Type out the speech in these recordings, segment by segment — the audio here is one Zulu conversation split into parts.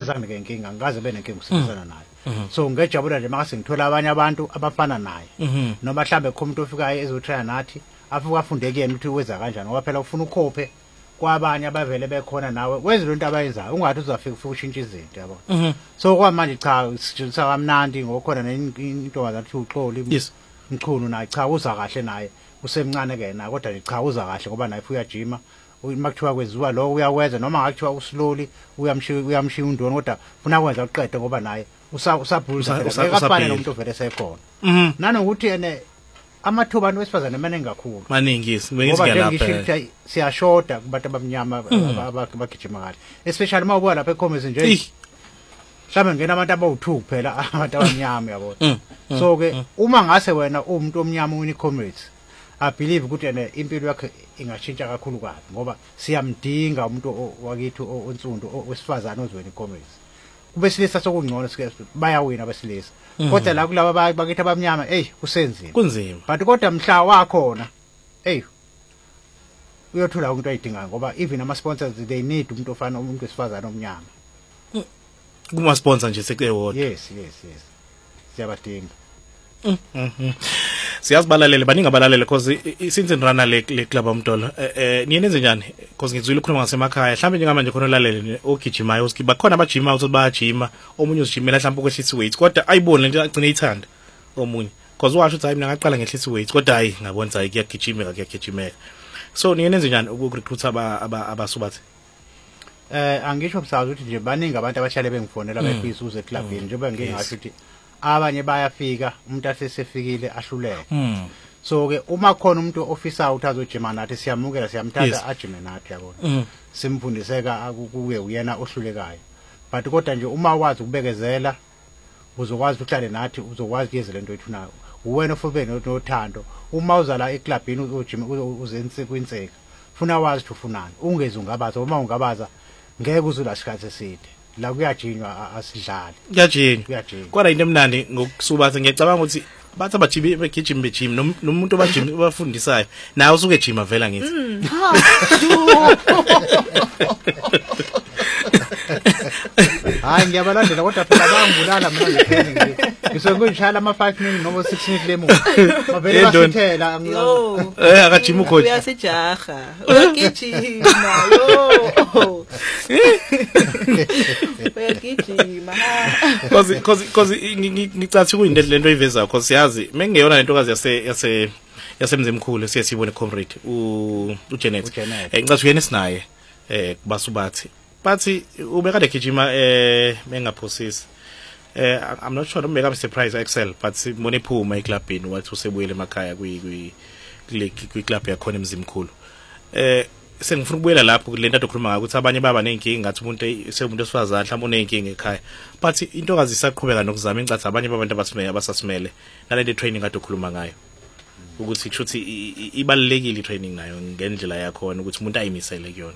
azange ngenkinga ngikaze benenkinga ukusebenzana naye so ngejabula nje mase ngithola abanye abantu abafana naye noma mhlambe umuntu ofikayo ezotrya nathi afuka afunde kuyena ukuthi wenza kanjani ngoba phela ufuna ukhophe kwabanye abavele bekhona nawe wenze into abayenzayo ungathi uzafika ushintsha izinto yabo so kwamanje cha sijulisa kamnandi ngokhona nentokazi athi uxoli mchunu naye cha uza kahle naye usemncane ke na kodwa nje cha uza kahle ngoba naye uyajima makuthiwa kwenziwa lo uyakwenza noma ngakuthiwa uslowly uyamshiya undoni kodwa ufuna kwenza uqede ngoba naye usabhulisa akafane nomuntu ovele sekhona nanokuthi ene amathuba abantu besifazane maningi kakhulu maningi ngoba ngisho siyashoda kubantu abamnyama abagijima kahle especially uma ubuya lapha eCommerce nje mhlawumbe ngena abantu abawu2 kuphela abantu abamnyama yabona so ke uma ngase wena umuntu omnyama wini Commerce I believe ukuthi impilo yakhe ingashintsha kakhulu kabi ngoba siyamdinga umuntu wakithi onsundu wesifazane ozweni Commerce kube silisa sokungcono sike bayawina abesilisa kodwa la kulaba bakithi abamnyama kusenzima kunzima but kodwa mhla wakhona uyothola umuntu ayidingayo ngoba even ama sponsors they need umuntu ofana umuntu wesifazane omnyama kuma sponsor nje sekewodwa yes siyabadinga siyazibalalele baningi abalalele because since nirana le club amdolo niyenze njani because ngizwile ukhuluma ngasemakhaya mhlawumbe njengamanje khona olalele ogijimayo usikiba khona abajima ukuthi bayajima omunye uzijimela mhlawumbe ukwehlisa weight kodwa ayibone lento agcina ithanda omunye because washo ukuthi hayi mina ngaqala ngehlisa weight kodwa hayi ngabona hayi kuyagijimeka so niyenze njani ukurecruit abasubathi angisho msazi ukuthi nje baningi abantu abashale bengifonela befisa uze clubini njengoba ngingasho ukuthi abanye bayafika umuntu asesefikile ahluleke so ke uma khona umuntu ofisa ukuthi azojima nathi siyamukela siyamthatha ajime nathi yabona simfundiseka kuye uyena ohlulekayo but kodwa nje uma wazi ukubekezela uzokwazi uhlale nathi uzokwazi kuyeze lento ethu nayo uwena ofubene nothando uma uzala eclubini ujima uzenze kwinseka funa wazi ukuthi ufunani ungeze ungabaza uma ungabaza ngeke uzula isikhathi eside la kuyajinywa asidlali kuyajinywa kodwa into emnandi ngokusubatha ngiyacabanga ukuthi bathi abajimi begijima bejima nomuntu abajimi bafundisayo naye usuke ejima vela ngithi hayi ngiyabalandela kodwa phela bangibulala mina ngipheni ngisengishaya ama 5 minutes noma 6 minutes lemuva bavele basithela akajima ukhoji uyasijaha uyagijima uyagijima because ngicathi kuyinto lento iveza because siyazi mengeyona lentokazi yasemzimkhulu siyasibona comrade uJanet ngicathi uyena sinaye kubasubathi bathi ubekade gijima mengaphosisi I'm not sure noma surprise Excel but sibone iphuma eclubini wathi usebuyele emakhaya kwi club yakhona emzimkhulu sengifuna ukubuyela lapho lento adokhuluma ngayo ukuthi abanye baba nenkingi ngathi umuntu semuntu esifazana mhlawumbe unenkingi ekhaya but intokazi isaqhubeka nokuzama incathi abanye babantu abasasimele nalento training adokhuluma ngayo ukuthi kushuthi ibalekile training nayo ngendlela yakho ukuthi umuntu ayimisele kuyona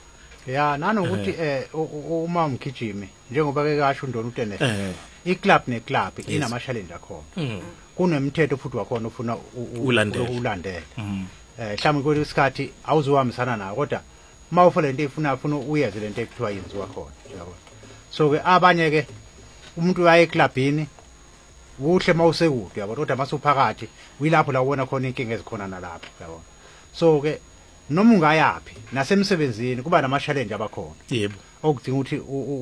nanokuthi uma umgijimi njengoba ke kasho uNdoni uTene iclub neclub inama challenge akhona kunemthetho futhi wakhona ufuna ulandela mhlawumbe kwesikhathi awuzohambisana nayo kodwa mawufuna lento efuna uyeze lento ekuthiwa yenziwa khona yabona so ke abanye ke umuntu uya eclubini kuhle mawusekude yabona kodwa masuphakathi uyilapho la ubona khona inkinga ezikhona nalapho yabona so ke noma ungayapi nasemsebenzini kuba nama challenge abakhona yebo okudinga ukuthi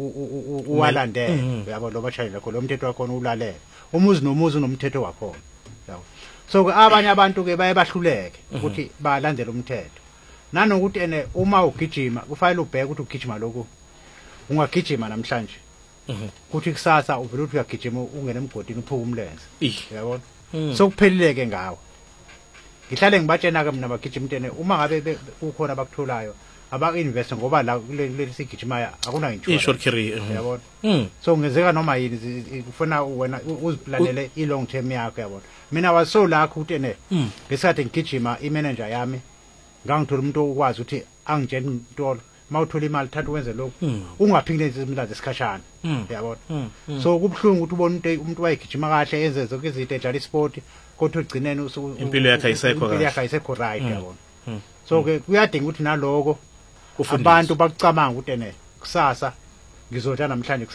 uwalandele yabo lo challenge lakho lo mthetho wakho ulalela umuzi nomuzi unomthetho wakho yabo so ke abanye abantu ke baye bahluleke ukuthi balandele umthetho nanokuthi uma ugijima kufanele ubheke ukuthi ugijima lokho ungagijima namhlanje kuthi kusasa uvela uthi uyagijima ungene emgodini uphuka umlenze yabona so kuphelileke ngawo ngihlale ngibatshena ke mina bagijima uma ngabe ukhona abakutholayo aba-invest ngoba la lesigijimaya akuna insurance yabona so ngezeka noma yini ufuna wena uziplanele i-long term yakho yabona mina waso lakho ukuthi ngesikhathi ngigijima i-manager yami ngangithola umuntu ukwazi ukuthi angitshela intolo mawuthola imali thatha wenze lokho ungaphinde izimila zesikhashana yabona so kubhlungu ukuthi ubone umuntu wayegijima kahle yenze zonke izinto edlala isport kodwa ugcinene impilo yakhe ayisekho right yabona so ke kuyadinga ukuthi naloko abantu bakucabanga ukuthi kusasa ngizodla namhlanje